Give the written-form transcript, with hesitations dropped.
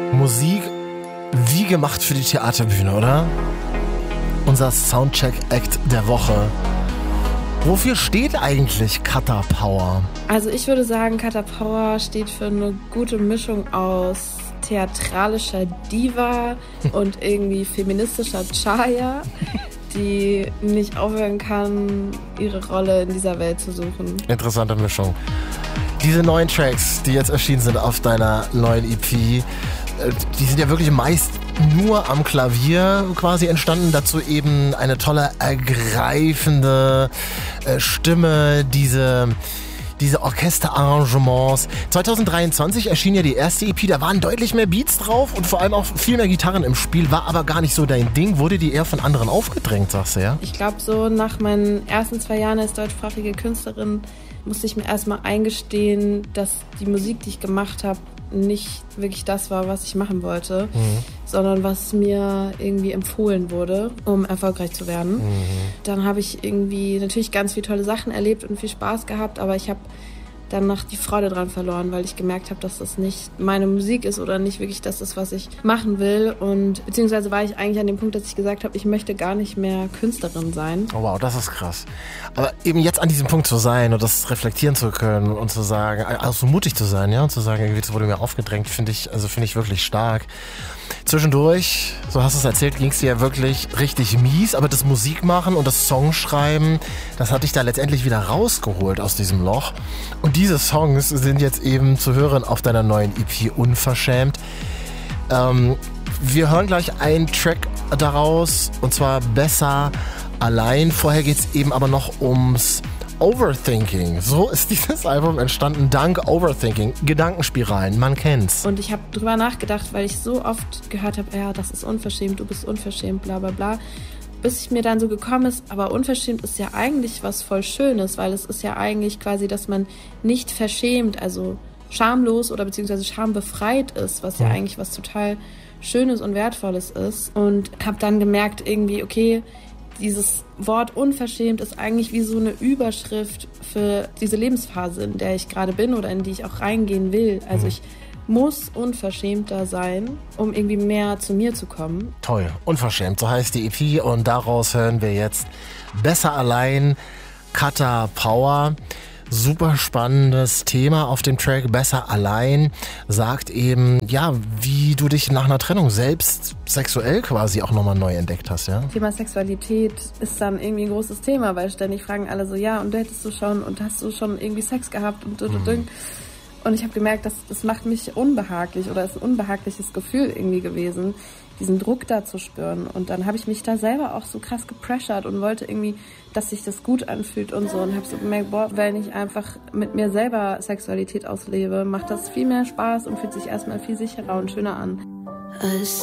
Musik wie gemacht für die Theaterbühne, oder? Unser Soundcheck-Act der Woche. Wofür steht eigentlich Kata Power? Also ich würde sagen, Kata Power steht für eine gute Mischung aus theatralischer Diva und irgendwie feministischer Chaya, die nicht aufhören kann, ihre Rolle in dieser Welt zu suchen. Interessante Mischung. Diese neuen Tracks, die jetzt erschienen sind auf deiner neuen EP, die sind ja wirklich meist nur am Klavier quasi entstanden. Dazu eben eine tolle, ergreifende Stimme, diese Orchesterarrangements. 2023 erschien ja die erste EP, da waren deutlich mehr Beats drauf und vor allem auch viel mehr Gitarren im Spiel, war aber gar nicht so dein Ding. Wurde die eher von anderen aufgedrängt, sagst du, ja? Ich glaube, so nach meinen ersten 2 Jahren als deutschsprachige Künstlerin musste ich mir erstmal eingestehen, dass die Musik, die ich gemacht habe, nicht wirklich das war, was ich machen wollte, sondern was mir irgendwie empfohlen wurde, um erfolgreich zu werden. Dann habe ich irgendwie natürlich ganz viele tolle Sachen erlebt und viel Spaß gehabt, aber ich habe danach die Freude dran verloren, weil ich gemerkt habe, dass das nicht meine Musik ist oder nicht wirklich das ist, was ich machen will. Und beziehungsweise war ich eigentlich an dem Punkt, dass ich gesagt habe, ich möchte gar nicht mehr Künstlerin sein. Oh wow, das ist krass. Aber eben jetzt an diesem Punkt zu sein und das reflektieren zu können und zu sagen, also so mutig zu sein, ja, und zu sagen, das wurde mir aufgedrängt, finde ich wirklich stark. Zwischendurch, so hast du es erzählt, ging es dir ja wirklich richtig mies, aber das Musikmachen und das Songschreiben, das hat dich da letztendlich wieder rausgeholt aus diesem Loch. Und diese Songs sind jetzt eben zu hören auf deiner neuen EP Unverschämt. Wir hören gleich einen Track daraus, und zwar Besser allein. Vorher geht es eben aber noch ums Overthinking. So ist dieses Album entstanden, dank Overthinking. Gedankenspiralen, man kennt's. Und ich habe drüber nachgedacht, weil ich so oft gehört habe, ja, das ist unverschämt, du bist unverschämt, bla bla bla. Bis ich mir dann so gekommen ist, aber unverschämt ist ja eigentlich was voll Schönes, weil es ist ja eigentlich quasi, dass man nicht verschämt, also schamlos oder beziehungsweise schambefreit ist, was ja eigentlich was total Schönes und Wertvolles ist. Und habe dann gemerkt irgendwie, okay, dieses Wort unverschämt ist eigentlich wie so eine Überschrift für diese Lebensphase, in der ich gerade bin oder in die ich auch reingehen will. Also ich muss unverschämter sein, um irgendwie mehr zu mir zu kommen. Toll, unverschämt, so heißt die EP und daraus hören wir jetzt Besser allein, Kata Power. Super spannendes Thema auf dem Track. Besser allein sagt eben, ja, wie du dich nach einer Trennung selbst sexuell quasi auch nochmal neu entdeckt hast, ja? Thema Sexualität ist dann irgendwie ein großes Thema, weil ständig fragen alle so, ja, und hättest du schon und hast du schon irgendwie Sex gehabt und Und ich habe gemerkt, das macht mich unbehaglich oder ist ein unbehagliches Gefühl irgendwie gewesen, diesen Druck da zu spüren. Und dann habe ich mich da selber auch so krass gepressured und wollte irgendwie, dass sich das gut anfühlt und so. Und habe so gemerkt, boah, wenn ich einfach mit mir selber Sexualität auslebe, macht das viel mehr Spaß und fühlt sich erstmal viel sicherer und schöner an.